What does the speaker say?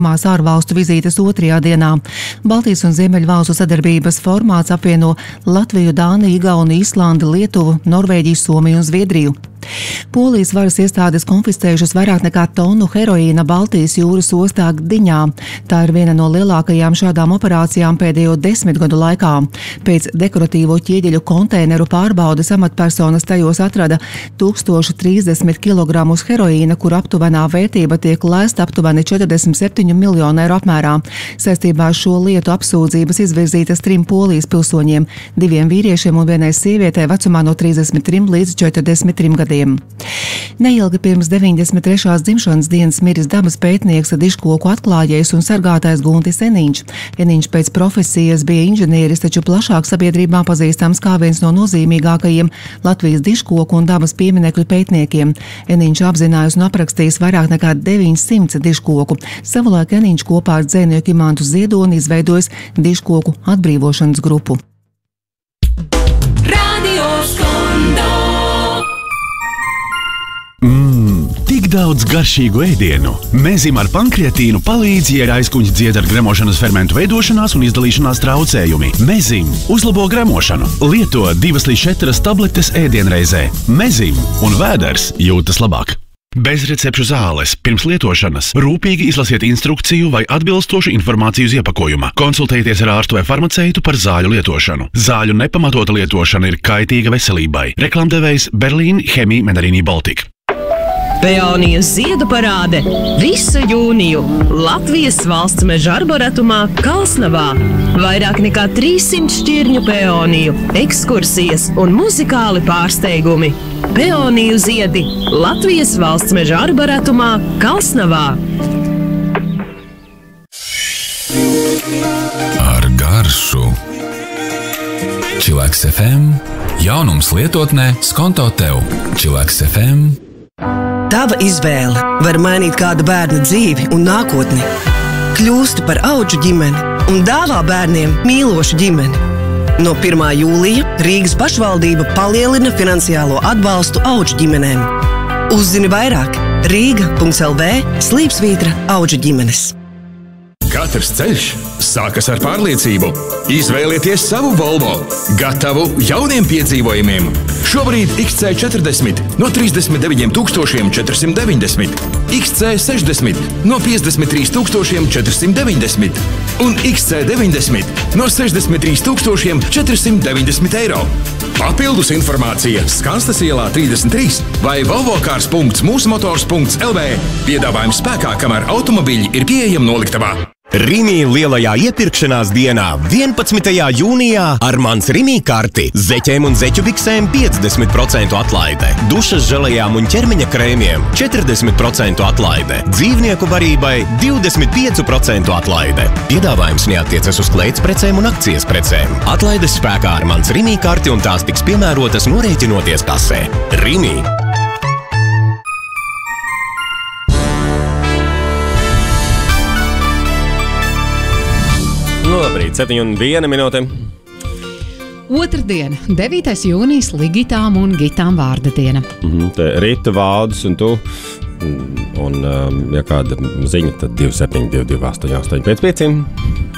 Ārvalstu vizītes otrajā dienā. Baltijas un Ziemeļvalstu sadarbības formāts apvieno Latviju, Dāniju, Igauniju, Islandi, Lietuvu, Norvēģiju, Somiju un Zviedriju. Polijas varas iestādes konfiscējušas vairāk nekā tonu heroīna Baltijas jūras ostā Gdiņā. Tā ir viena no lielākajām šādām operācijām pēdējo 10 gadu laikā. Pēc dekoratīvo ķieģeļu konteineru pārbaudes amatpersonas tajos atrada 1030 kg heroīna, kur aptuvenā vērtība tiek lēsta aptuveni 47 miljonu eiro apmērā. Saistībā ar šo lietu apsūdzības izvirzītas 3 Polijas pilsoņiem, 2 vīriešiem un 1 sievietei vecumā no 33 līdz 43 gadiem. Neilgi pirms 93. dzimšanas dienas miris dabas pētnieks, dižkoku atklājējs un sargātājs Guntis Eniņš. Eniņš pēc profesijas bija inženieris, taču plašāk sabiedrībā pazīstams kā viens no nozīmīgākajiem Latvijas dižkoku un dabas pieminekļu pētniekiem. Eniņš apzinājis un aprakstījis vairāk nekā 900 dižkoku. Savulaik Eniņš kopā ar dzejnieku Imantu Ziedoni izveidojis dižkoku atbrīvošanas grupu. Tik daudz garšīgu ēdienu. Mezim ar pankreatīnu palīdz, ja ir aizkuņķa dzied ar gremošanas fermentu veidošanās un izdalīšanās traucējumi. Mezim uzlabo gremošanu. Lieto 2 līdz 4 tabletes ēdienreizē. Mezim un vēders jūtas labāk. Bezrecepšu zāles. Pirms lietošanas rūpīgi izlasiet instrukciju vai atbilstošu informāciju uz iepakojuma. Konsultējieties ar ārstu vai farmaceitu par zāļu lietošanu. Zāļu nepamatota lietošana ir kaitīga veselībai. Reklamdevējs Berlīna Chemie Menarini Baltic. Peoniju ziedu parāde visu jūniju Latvijas valsts meža arboretumā Kalsnavā. Vairāk nekā 300 šķirņu peoniju, ekskursijas un muzikāli pārsteigumi. Peoniju ziedi Latvijas valsts meža arboretumā Kalsnavā. Ar garšu. Chillax FM. Jaunums lietotnē skonto tev. Chillax FM. Tava izvēle var mainīt kāda bērna dzīvi un nākotni. Kļūsti par audžu ģimeni un dāvā bērniem mīlošu ģimeni. No 1. jūlija Rīgas pašvaldība palielina finansiālo atbalstu audžu ģimenēm. Uzzini vairāk Rīga.lv/audžu ģimenes. Katrs ceļš sākas ar pārliecību. Izvēlieties savu Volvo, gatavu jauniem piedzīvojumiem. Šobrīd XC40 no 39 490, XC60 no 53 490 un XC90 no 63 490 eiro. Papildus informācija Skanstas ielā 33 vai volvocars.mūsmotors.lv. Piedāvājums spēkā, kamēr automobīļi ir pieejami noliktavā. Rimi lielajā iepirkšanās dienā 11. jūnijā ar mans Rimi karti zeķēm un zeķu biksēm 50% atlaide, dušas želejām un ķermeņa krēmiem 40% atlaide, dzīvnieku barībai 25% atlaide. Piedāvājums neattiecas uz kleitas precēm un akcijas precēm. Atlaides spēkā ar mans Rimi karti un tās tiks piemērotas norēķinoties kasē. Rimi. Labrīt, 7:01 minūte. Otrdiena, 9. jūnijas Ligitām un Gitām vārda diena. Te Rita, Valdis un tu. Un, ja kāda ziņa, tad 2722885.